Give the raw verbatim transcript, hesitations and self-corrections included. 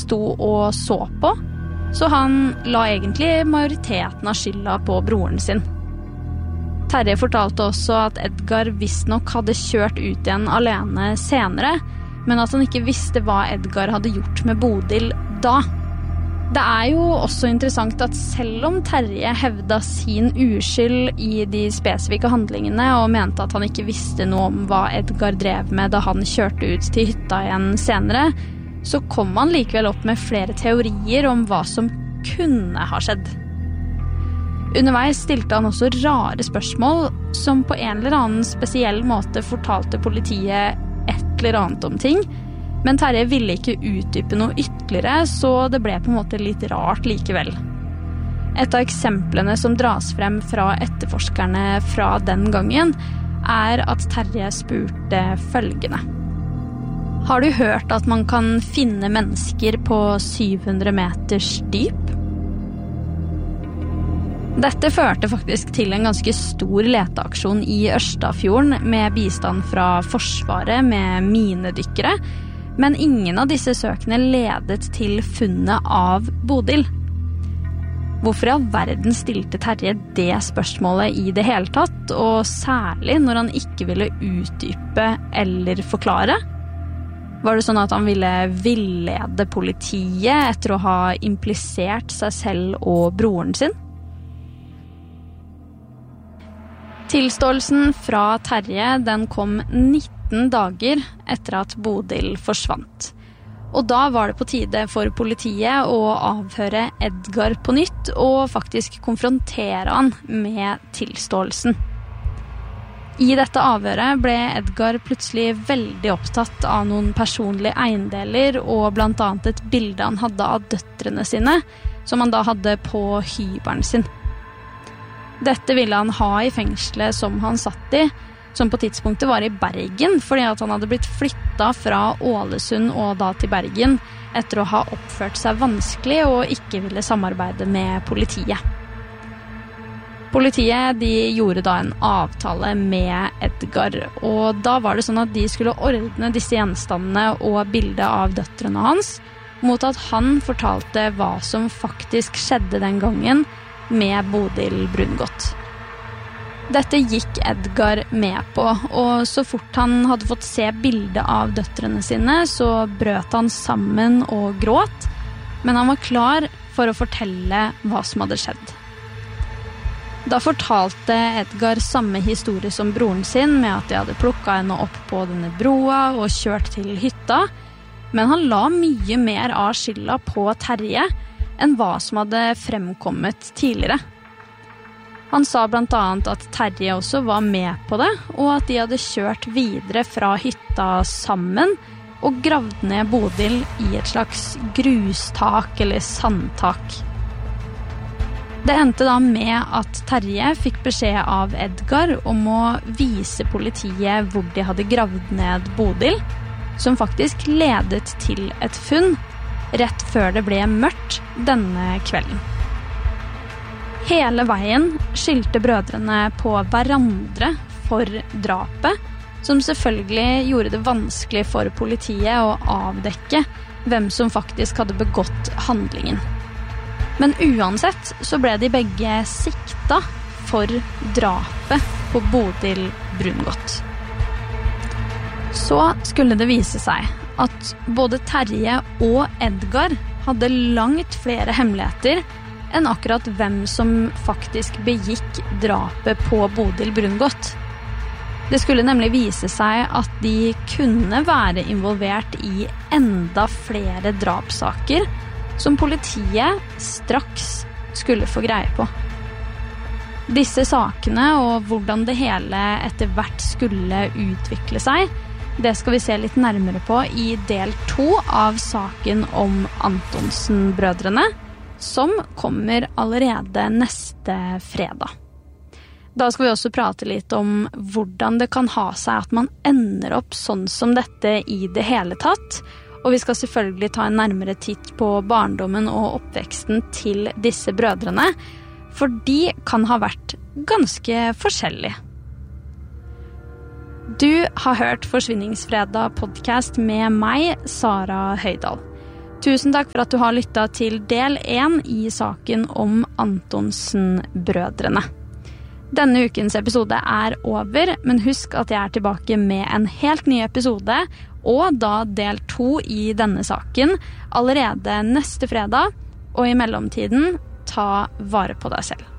sto og så på, så han la egentlig majoriteten av skylda på broren sin. Terje fortalte også at Edgar visst nok hadde kjørt ut igjen alene senere, men at han ikke visste hva Edgar hadde gjort med Bodil da. Det er jo også interessant at selv om Terje hevda sin uskyld i de spesifikke handlingene og mente at han ikke visste noe om hva Edgar drev med da han kjørte ut til hytta igjen senere, så kom han likevel opp med flere teorier om hva som kunne ha skjedd. Underveis stilte han også rare spørsmål som på en eller annen spesiell måte fortalte politiet et eller annet om ting, men Terje ville ikke utdype noe ytterligere, så det ble på en måte litt rart likevel. Et av eksemplene som dras frem fra etterforskerne fra den gangen, er at Terje spurte følgende. Har du hørt at man kan finne mennesker på syv hundre meters dyp? Dette førte faktisk til en ganske stor leteaksjon i Ørstafjorden med bistand fra Forsvaret med minedykkere, men ingen av disse søkene ledet til funnet av Bodil. Hvorfor i all verden stilte Terje det spørsmålet i det hele tatt, og særlig når han ikke ville utdype eller forklare? Var det sånn at han ville villede politiet etter å ha implisert seg selv og broren sin? Tilståelsen fra Terje den kom nitten dager etter at Bodil forsvant. Og da var det på tide for politiet å avhøre Edgar på nytt og faktisk konfrontere han med tilståelsen. I dette avhøret ble Edgar plutselig veldig opptatt av noen personlige eiendeler og blant annet et bilde han hadde av døtrene sine, som han da hadde på hybelen sin. Dette ville han ha i fengselet som han satt i, som på tidspunktet var i Bergen, fordi at han hadde blitt flyttet fra Ålesund og da til Bergen etter å ha oppført seg vanskelig og ikke ville samarbeide med politiet. Politiet de gjorde da en avtale med Edgar, og da var det sånn at de skulle ordne disse gjenstandene og bildet av døtrene hans, mot at han fortalte hva som faktisk skjedde den gangen med Bodil Brungot. Dette gikk Edgar med på, og så fort han hadde fått se bildet av døtrene sine, så brøt han sammen og gråt, men han var klar for å fortelle hva som hadde skjedd. Da fortalte Edgar samme historie som broren sin, med at de hadde plukket henne opp på denne broa og kjørt til hytta, men han la mye mer av skylda på Terje enn hva som hadde fremkommet tidligere. Han sa blant annet at Terje også var med på det, og at de hadde kjørt videre fra hytta sammen og gravd ned Bodil i et slags grustak eller sandtak. Det endte da med at Terje fikk beskjed av Edgar om å vise politiet hvor de hadde gravd ned Bodil, som faktisk ledet til et funn rett før det ble mørkt denne kvelden. Hele veien skyldte brødrene på hverandre for drapet, som selvfølgelig gjorde det vanskelig for politiet å avdekke hvem som faktisk hadde begått handlingen. Men uansett så ble de begge sikta for drapet på Bodil Brungot. Så skulle det vise seg at både Terje og Edgar hadde langt flere hemmeligheter enn akkurat hvem som faktisk begikk drapet på Bodil Brungot. Det skulle nemlig vise seg at de kunne være involvert i enda flere drapssaker som politiet straks skulle få greie på. Disse sakene og hvordan det hele etter hvert skulle utvikle seg, det skal vi se litt nærmere på i del to av saken om Antonsen-brødrene, som kommer allerede neste fredag. Da skal vi også prate litt om hvordan det kan ha seg at man ender opp sånn som dette i det hele tatt, og vi skal selvfølgelig ta en nærmere titt på barndommen og oppveksten til disse brødrene, for de kan ha vært ganske forskjellige. Du har hørt Forsvinningsfredag podcast med meg, Sara Høydal. Tusen takk for at du har lyttet til del én i saken om Antonsen-brødrene. Denne ukens episode er over, men husk at jeg er tilbake med en helt ny episode, og da del to i denne saken, allerede neste fredag, og i mellomtiden, ta vare på deg selv.